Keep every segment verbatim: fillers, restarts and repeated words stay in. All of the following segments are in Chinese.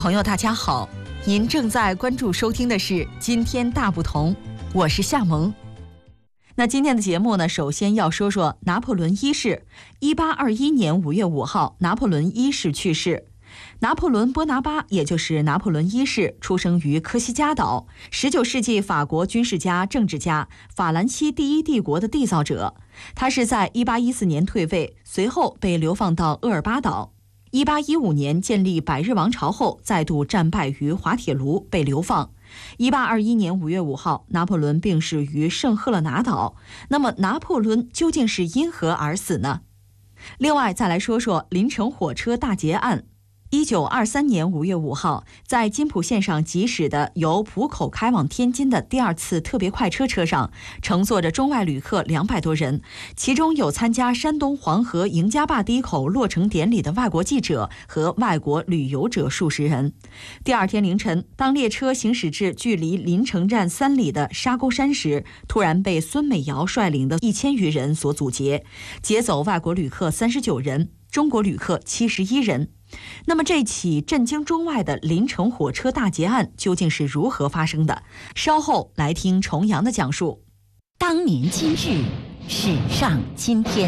朋友大家好，您正在关注收听的是《今天大不同》，我是夏萌。那今天的节目呢，首先要说说拿破仑一世。一八二一年五月五号，拿破仑一世去世。拿破仑·波拿巴，也就是拿破仑一世，出生于科西嘉岛，十九世纪法国军事家、政治家，法兰西第一帝国的缔造者。他是在一八一四年退位，随后被流放到厄尔巴岛。一八一五年建立百日王朝后，再度战败于滑铁卢，被流放。一八二一年五月五号，拿破仑病逝于圣赫勒拿岛。那么，拿破仑究竟是因何而死呢？另外，再来说说林城火车大劫案。一九二三年五月五号，在津浦线上疾驶的由浦口开往天津的第二次特别快车车上，乘坐着中外旅客两百多人，其中有参加山东黄河赢家坝堤口落成典礼的外国记者和外国旅游者数十人。第二天凌晨，当列车行驶至距离临城站三里的沙沟山时，突然被孙美瑶率领的一千余人所阻截，劫走外国旅客三十九人，中国旅客七十一人。那么这起震惊中外的临城火车大劫案究竟是如何发生的？稍后来听重阳的讲述。 当年今日，史上今天。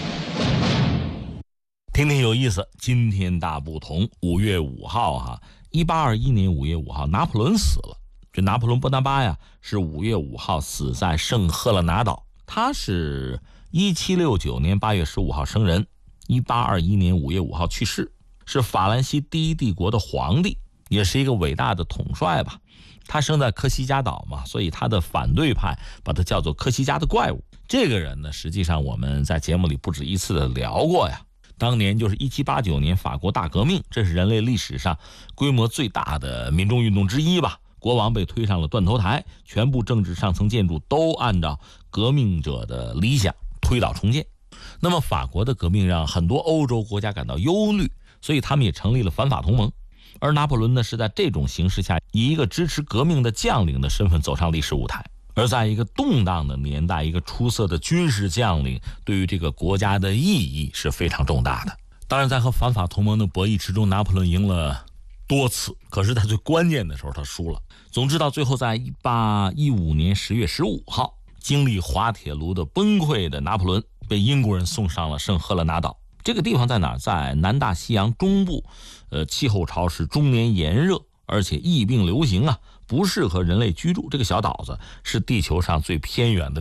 听听有意思，今天大不同。五月五号哈，一八二一年五月五号，拿破仑死了。这拿破仑·波拿巴呀，是五月五号死在圣赫勒拿岛。他是一七六九年八月十五号生人，一八二一年五月五号去世。是法兰西第一帝国的皇帝，也是一个伟大的统帅吧。他生在科西嘉岛嘛，所以他的反对派把他叫做科西嘉的怪物。这个人呢，实际上我们在节目里不止一次的聊过呀。当年就是一七八九年法国大革命，这是人类历史上规模最大的民众运动之一吧。国王被推上了断头台，全部政治上层建筑都按照革命者的理想推倒重建。那么法国的革命让很多欧洲国家感到忧虑，所以他们也成立了反法同盟。而拿破仑呢，是在这种形势下，以一个支持革命的将领的身份走上历史舞台。而在一个动荡的年代，一个出色的军事将领对于这个国家的意义是非常重大的。当然，在和反法同盟的博弈之中，拿破仑赢了多次，可是在最关键的时候他输了。总之到最后，在一八一五年十月十五号，经历滑铁卢的崩溃的拿破仑被英国人送上了圣赫勒拿岛。这个地方在哪儿？在南大西洋中部，呃，气候潮湿，终年炎热，而且疫病流行啊，不适合人类居住。这个小岛子是地球上最偏远的